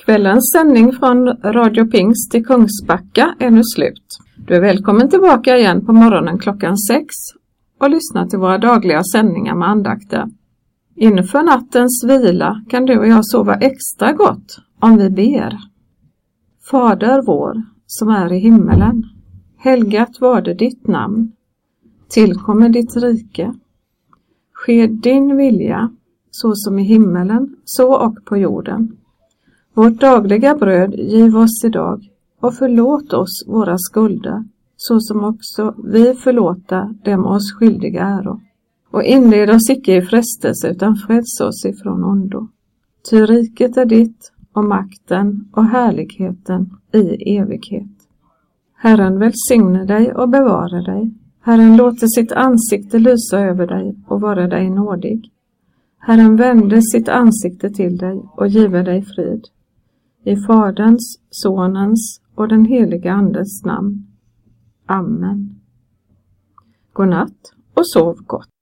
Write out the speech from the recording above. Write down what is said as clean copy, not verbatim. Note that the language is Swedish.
Kvällens sändning från Radio Pingst i Kungsbacka är nu slut. Du är välkommen tillbaka igen på morgonen klockan 6 och lyssna till våra dagliga sändningar med andakter. Inför nattens vila kan du och jag sova extra gott om vi ber. Fader vår som är i himmelen, helgat varde ditt namn. Tillkommer ditt rike. Ske din vilja, så som i himmelen, så och på jorden. Vårt dagliga bröd giv oss idag och förlåt oss våra skulder, så som också vi förlåta dem oss skyldiga äro. Och inled oss icke i frestelse utan freds oss ifrån ondo. Ty riket är ditt och makten och härligheten i evighet. Herren välsigne dig och bevara dig. Herren låter sitt ansikte lysa över dig och vara dig nådig. Herren vände sitt ansikte till dig och give dig frid. I Faderns, Sonens och den heliga Andes namn. Amen. God natt och sov gott.